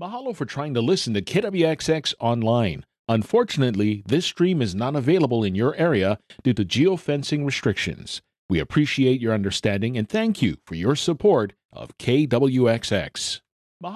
Mahalo for trying to listen to KWXX online. Unfortunately, this stream is not available in your area due to geofencing restrictions. We appreciate your understanding and thank you for your support of KWXX.